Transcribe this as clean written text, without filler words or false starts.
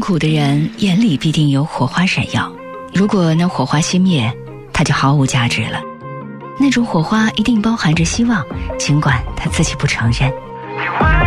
苦的人眼里必定有火花闪耀，如果那火花熄灭，他就毫无价值了。那种火花一定包含着希望，尽管他自己不承认。